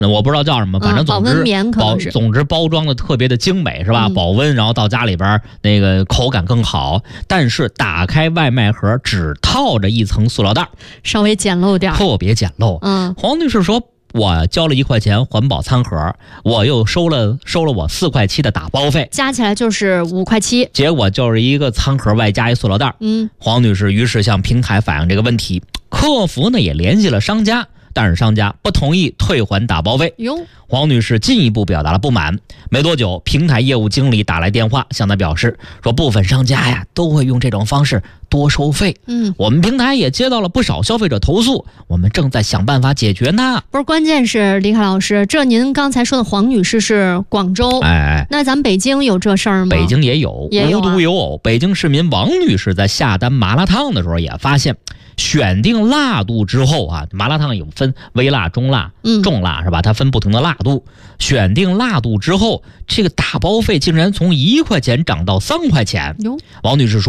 我不知道叫什么，反正总之保温棉可能是， 总之包装的特别的精美是吧？保温，然后到家里边那个口感更好。但是打开外卖盒只套着一层塑料袋， 稍微简陋点， 特别简陋。黄女士说，我交了1块钱环保餐盒，我又收了我4块7的打包费， 加起来就是5块7， 结果就是一个餐盒外加一塑料袋。黄女士于是向平台反映这个问题，客服呢也联系了商家，但是商家不同意退还打包费。黄女士进一步表达了不满。没多久，平台业务经理打来电话向她表示说，部分商家呀都会用这种方式多收费。我们平台也接到了不少消费者投诉，我们正在想办法解决呢。 不是，关键是李凯老师，这您刚才说的黄女士是广州，那咱们北京有这事儿吗？ 北京也有，无独有偶。北京市民王女士在下单麻辣烫的时候也发现，选定辣度之后啊，麻辣烫有分微辣、中辣、重辣是吧？它分不同的辣度。选定辣度之后，这个打包费竟然从1块钱涨到3块钱。王女士说，